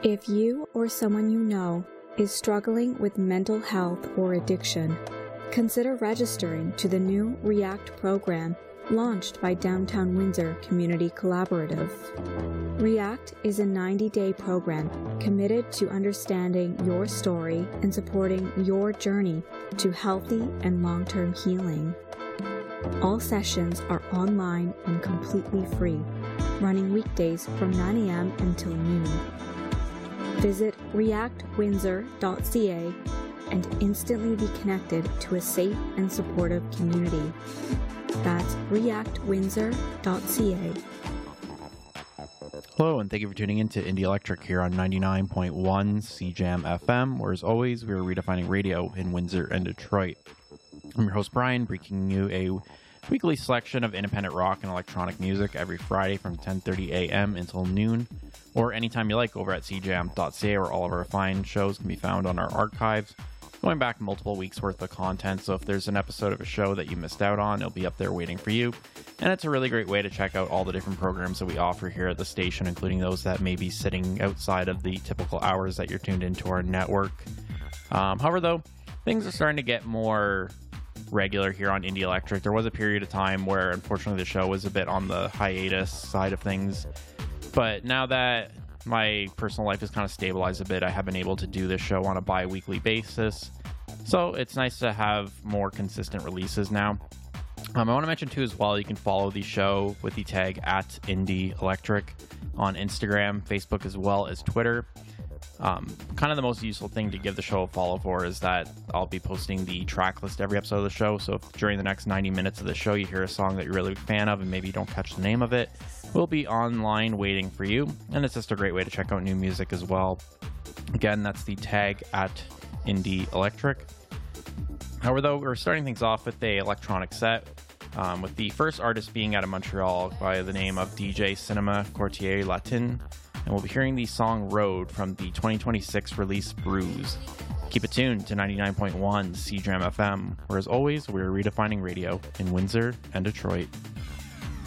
If you or someone you know is struggling with mental health or addiction, consider registering to the new REACT program launched by Downtown Windsor Community Collaborative. REACT is a 90-day program committed to understanding your story and supporting your journey to healthy and long-term healing. All sessions are online and completely free, running weekdays from 9 a.m. until noon. Visit reactwindsor.ca and instantly be connected to a safe and supportive community. That's reactwindsor.ca. Hello, and thank you for tuning in to Indie Electric here on 99.1 CJAM FM, where as always, we are redefining radio in Windsor and Detroit. I'm your host, Brian, bringing you a weekly selection of independent rock and electronic music every Friday from 10:30 a.m. until noon, or anytime you like over at cjam.ca, where all of our fine shows can be found on our archives, going back multiple weeks worth of content. So if there's an episode of a show that you missed out on, it'll be up there waiting for you. And it's a really great way to check out all the different programs that we offer here at the station, including those that may be sitting outside of the typical hours that you're tuned into our network. However, though, things are starting to get more regular here on Indie Electric. There was a period of time where, unfortunately, the show was a bit on the hiatus side of things. But now that my personal life has kind of stabilized a bit, I have been able to do this show on a bi-weekly basis. So it's nice to have more consistent releases now. I want to mention too as well, you can follow the show with the tag at Indie Electric on Instagram, Facebook, as well as Twitter. Kind of the most useful thing to give the show a follow for is that I'll be posting the track list every episode of the show. So if during the next 90 minutes of the show you hear a song that you're really a big fan of and maybe you don't catch the name of it, we'll be online waiting for you. And it's just a great way to check out new music as well. Again, that's the tag at Indie Electric. However, though, we're starting things off with a electronic set, with the first artist being out of Montreal by the name of DJ Cinema Courtier Latin. And we'll be hearing the song Road from the 2026 release Bruise. Keep it tuned to 99.1 CJAM FM, where as always, we're redefining radio in Windsor and Detroit.